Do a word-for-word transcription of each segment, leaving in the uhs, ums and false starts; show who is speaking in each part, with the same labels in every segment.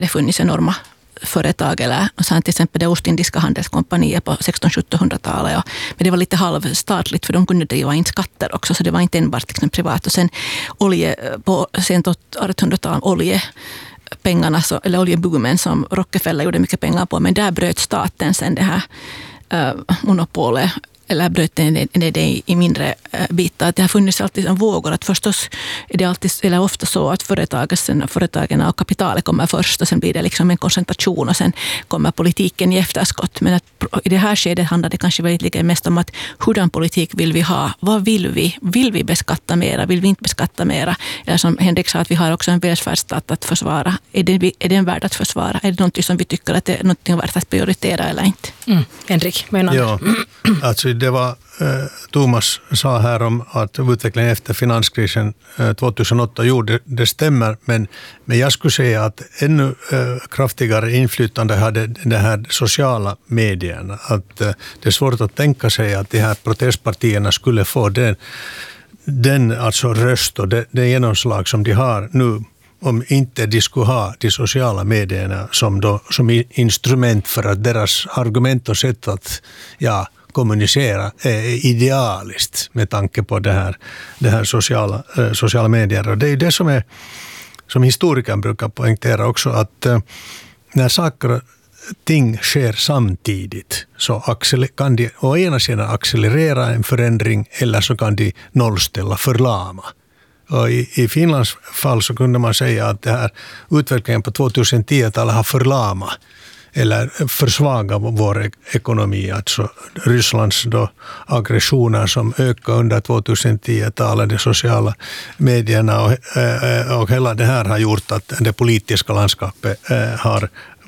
Speaker 1: det funnits enorma företag eller till exempel det Ostindiska handelskompaniet på sexton-sjuttonhundratalet. Men det var lite halvstatligt för de kunde driva in skatter också, så det var inte enbart liksom privat. Och sen olje, på sent artonhundratalet oljepengarna, så, eller oljeboomen som Rockefeller gjorde mycket pengar på, men där bröt staten sen det här uh, monopolet, eller bröt det, det, det i mindre bitar. Det har funnits alltid en vågor att förstås är det alltid, eller ofta så att företagen, företagen och kapitalet kommer först och sen blir det liksom en koncentration och sen kommer politiken i efterskott. Men att i det här skedet handlar det kanske väldigt mest om att hurdan politik vill vi ha? Vad vill vi? Vill vi beskatta mera? Vill vi inte beskatta mera? Eller som Henrik sa, att vi har också en välfärdsstat att försvara. Är det, är det en värld att försvara? Är det något som vi tycker att det är något värt att prioritera eller inte?
Speaker 2: Mm. Henrik, menar du?
Speaker 3: Ja, alltså det var eh, Thomas sa här om att utvecklingen efter finanskrisen eh, tjugohundraåtta gjorde, det stämmer, men, men jag skulle säga att ännu eh, kraftigare inflytande hade de här sociala medierna. Att eh, det är svårt att tänka sig att de här protestpartierna skulle få den, den alltså röst och det, det genomslag som de har nu, om inte de skulle ha de sociala medierna som, då, som instrument för att deras argument och sätt att ja, kommunicera är idealiskt med tanke på det här, det här sociala, eh, sociala medier. Och det är det som, är, som historikern brukar poängtera också, att eh, när saker och ting sker samtidigt så kan de å ena sidan accelerera en förändring eller så kan de nollställa, förlama. Och i, i Finlands fall så kunde man säga att det här utvecklingen på tjugohundratiotalet har förlamat eller försvagat vår ekonomi. Alltså Rysslands då aggressioner som ökade under tjugohundratiotalet, de sociala medierna och, och hela det här har gjort att det politiska landskapet har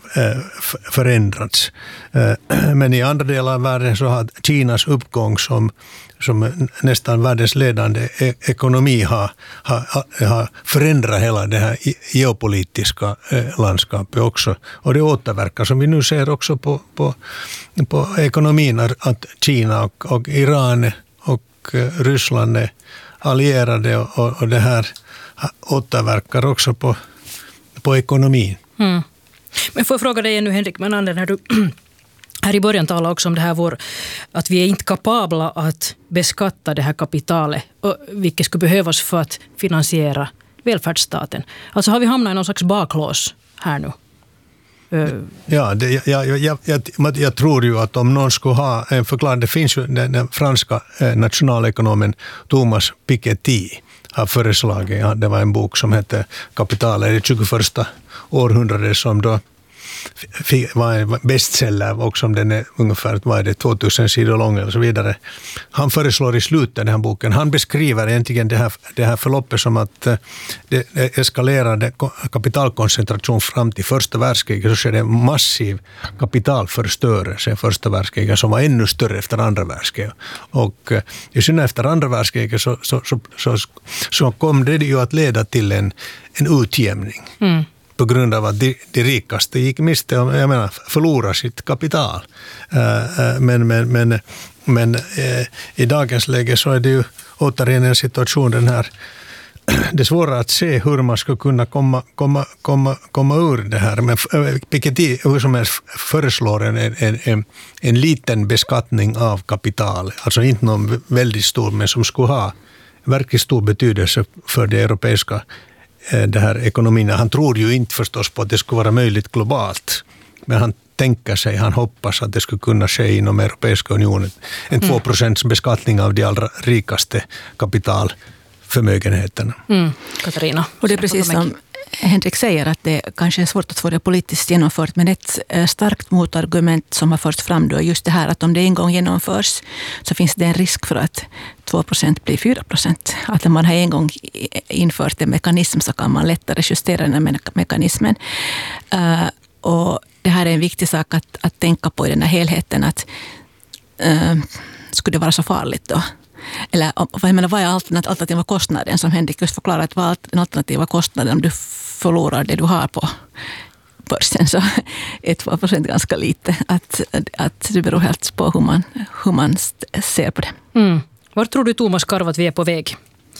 Speaker 3: förändrats. Men i andra delar av världen så har Kinas uppgång som som nästan världens ledande ekonomi har, har, har förändrat hela det här geopolitiska landskapet också. Och det återverkar som vi nu ser också på, på, på ekonomin, att Kina och, och Iran och Ryssland är allierade och, och det här återverkar också på, på ekonomin. Mm.
Speaker 2: Men får jag fråga dig nu, Henrik Menander, när du här i början talar också om det här vår, att vi är inte kapabla att beskatta det här kapitalet, vilket skulle behövas för att finansiera välfärdsstaten. Alltså har vi hamnat i någon slags baklås här nu?
Speaker 3: Ja, det, jag, jag, jag, jag tror ju att om någon skulle ha en förklaring, det finns ju den, den franska nationalekonomen Thomas Piketty har föreslagit, det var en bok som hette Kapitalet i det tjugoförsta århundradet som då var en bestseller också, om den är ungefär vad är det, tvåtusen sidor lång eller så vidare. Han föreslår i slutet av den här boken, han beskriver egentligen det här, det här förloppet som att det, det eskalerade kapitalkoncentration fram till första världskriget, så skedde en massiv kapitalförstörelse i första världskriget som var ännu större efter andra världskriget. Och i synnerhet efter andra världskriget så, så, så, så, så kom det ju att leda till en, en utjämning. Mm. På grund av att de, de rikaste gick miste om, jag menar, förlora sitt kapital. Uh, men men, men, men uh, i dagens läge så är det ju återigen en situation den här, det är svåra att se hur man ska kunna komma, komma, komma, komma ur det här. Men uh, Piketty hur som helst föreslår en, en, en, en liten beskattning av kapital. Alltså inte någon väldigt stor, men som skulle ha verkligt stor betydelse för det europeiska det här ekonomin. Han tror ju inte förstås på att det skulle vara möjligt globalt, men han tänker sig, han hoppas att det skulle kunna ske inom Europeiska unionen. En två procents beskattning av de allra rikaste kapitalförmögenheterna.
Speaker 2: Mm. Katarina.
Speaker 1: Och det är precis som Henrik säger, att det kanske är svårt att få det politiskt genomfört, men ett starkt motargument som har förts fram då är just det här att om det en gång genomförs så finns det en risk för att två procent blir fyra procent. Att när man har en gång infört en mekanism så kan man lättare justera den här mekanismen. Uh, och det här är en viktig sak att, att tänka på i den här helheten, att uh, skulle det vara så farligt då? Eller jag menar, vad är alternativa kostnaden, som Henrik just förklarat, vad är den alternativa kostnaden om du förlorar det du har på börsen, så är två procent ganska lite. Att, att det beror helt på hur man, hur man ser på det.
Speaker 2: Mm. Var tror du, Thomas Karv, att vi är på väg?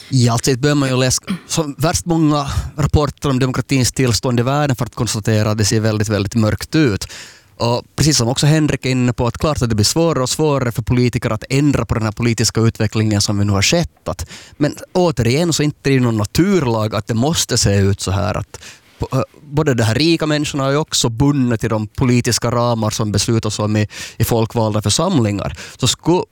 Speaker 4: Ja, alltså det börjar man ju läsa så värst många rapporter om demokratins tillstånd i världen för att konstatera att det ser väldigt, väldigt mörkt ut. Och precis som också Henrik är inne på, att klart att det blir svårare och svårare för politiker att ändra på den här politiska utvecklingen som vi nu har sett. Men återigen så inte är det någon naturlag att det måste se ut så här. Att både de här rika människorna är också bundna till de politiska ramar som beslutas om i, i folkvalda församlingar. Så skulle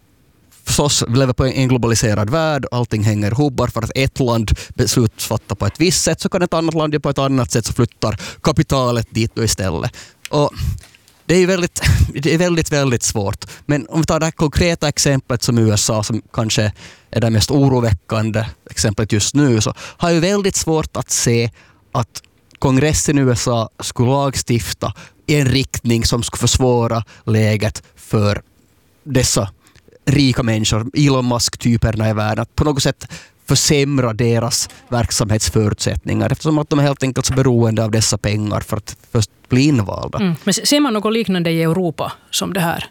Speaker 4: förstås, vi lever på en globaliserad värld, allting hänger ihop. Bara för att ett land beslutsfattar på ett visst sätt så kan ett annat land på ett annat sätt, så flyttar kapitalet dit då istället. Och det är väldigt, det är väldigt, väldigt svårt. Men om vi tar det här konkreta exemplet som U S A, som kanske är det mest oroväckande exemplet just nu, så har jag väldigt svårt att se att kongressen i U S A skulle lagstifta i en riktning som skulle försvåra läget för dessa rika människor, Elon Musk-typerna i världen, att på något sätt försämra deras verksamhetsförutsättningar, eftersom att de är helt enkelt så beroende av dessa pengar för att först bli invalda.
Speaker 2: Mm. Men ser man något liknande i Europa som det här?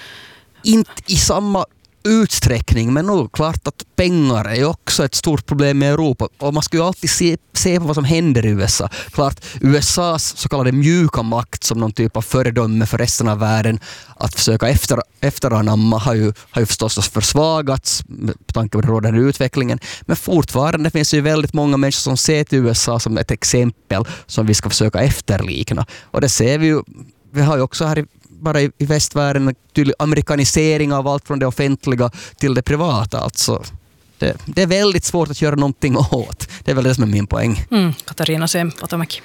Speaker 4: Inte i samma utsträckning, men nog klart att pengar är också ett stort problem i Europa. Och man ska ju alltid se, se på vad som händer i U S A. Klart, U S A:s så kallade mjuka makt som någon typ av föredöme för resten av världen att försöka efter, efteranamma har ju, har ju förstås försvagats på tanke på den rådande utvecklingen. Men fortfarande finns ju väldigt många människor som ser till U S A som ett exempel som vi ska försöka efterlikna. Och det ser vi ju, vi har ju också här i bara i, i västvärlden tydlig amerikanisering av allt från det offentliga till det privata. Alltså, det, det är väldigt svårt att göra någonting åt. Det är väl det som är min poäng.
Speaker 2: Mm. Katarina Sem-Patomäki.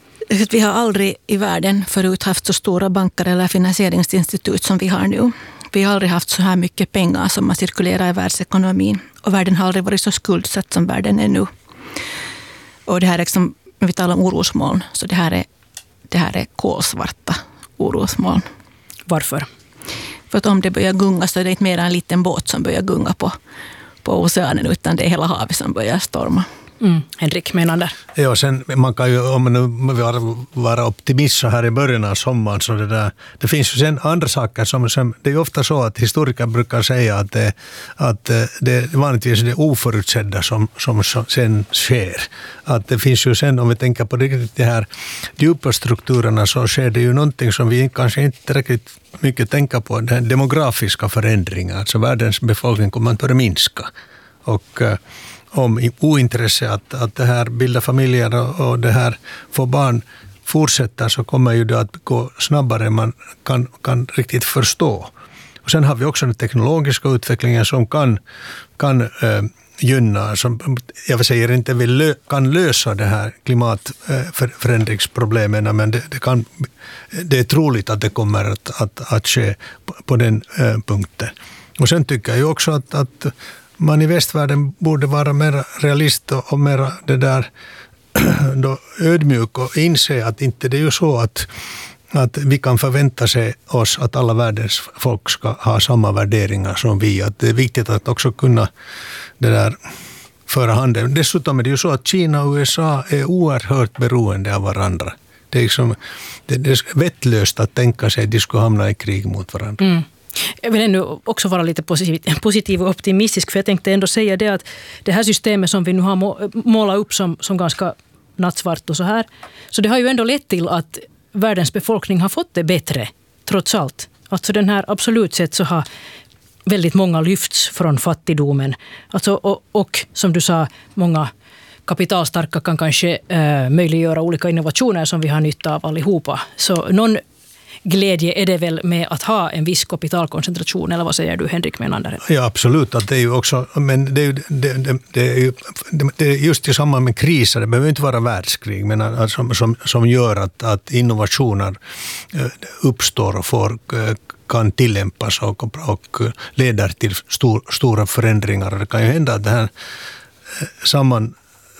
Speaker 1: Vi har aldrig i världen förut haft så stora banker eller finansieringsinstitut som vi har nu. Vi har aldrig haft så här mycket pengar som har cirkulerat i världsekonomin. Och världen har aldrig varit så skuldsatt som världen är nu. Och det här är liksom, när vi talar om orosmoln, så det här är, det här är kolsvarta orosmoln.
Speaker 2: Varför?
Speaker 1: För att om det börjar gunga så är det inte mer en liten båt som börjar gunga på, på oceanen, utan det är hela havet som börjar storma.
Speaker 2: Mm. Henrik Menander.
Speaker 3: Ja, sen man kan ju, om man nu vill vara optimist så här i början av sommaren, så det där, det finns ju sen andra saker som, som det är ofta så att historiker brukar säga att det, att det vanligtvis är det oförutsedda som, som sen sker. Att det finns ju sen, om vi tänker på riktigt de här djupa strukturerna, så sker det ju någonting som vi kanske inte tillräckligt mycket tänker på, den demografiska förändringen. Alltså världens befolkning kommer att börja minska. Och om ointresse att, att det här bilda familjer och, och det här få barn fortsätter, så kommer ju det att gå snabbare än man kan, kan riktigt förstå. Och sen har vi också den teknologiska utvecklingen som kan, kan äh, gynna, som jag säger inte vill lö, kan lösa det här klimatförändringsproblemen, men det, det, kan, det är troligt att det kommer att, att, att ske på, på den äh, punkten. Och sen tycker jag också att, att man i västvärlden borde vara mer realist och mer det där då ödmjuk och inse att inte det är ju så att, att vi kan förvänta sig oss att alla världens folk ska ha samma värderingar som vi. Att det är viktigt att också kunna det där föra handen. Dessutom är det ju så att Kina och U S A är oerhört beroende av varandra. Det är, liksom, det är vettlöst att tänka sig att de skulle hamna i krig mot varandra.
Speaker 2: Mm. Jag vill ändå också vara lite positiv, positiv och optimistisk, för jag tänkte ändå säga det att det här systemet som vi nu har målat upp som, som ganska nattsvart och så här, så det har ju ändå lett till att världens befolkning har fått det bättre, trots allt. Alltså den här absolut sett så har väldigt många lyfts från fattigdomen. Alltså, och, och som du sa, många kapitalstarka kan kanske äh, möjliggöra olika innovationer som vi har nytta av allihopa. Så någon glädje är det väl med att ha en viss kapitalkoncentration, eller vad säger du, Henrik Menander?
Speaker 3: Ja, absolut. Att det är ju också, men det är, ju, det, det, det är ju det är just i samband med kriser, det behöver inte vara världskrig, men att, som, som, som gör att, att innovationer uppstår och får, kan tillämpas och, och leder till stor, stora förändringar. Det kan ju hända att det här samman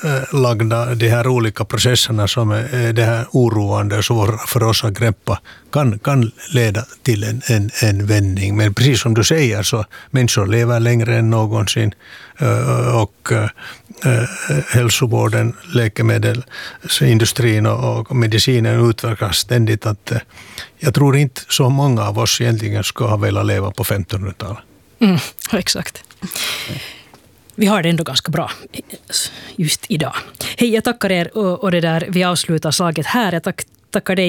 Speaker 3: lagda de här olika processerna som är det här oroande och svåra för oss att greppa kan, kan leda till en, en, en vändning. Men precis som du säger så människor lever längre än någonsin och hälsovården, läkemedelsindustrin och medicinen utvecklas ständigt. Att jag tror inte så många av oss egentligen ska ha velat leva på femtonhundratalet.
Speaker 2: Mm, exakt. vi har det ändå ganska bra just idag. Hej, jag tackar er och, och det där, vi avslutar slaget här. Jag tack, tackar dig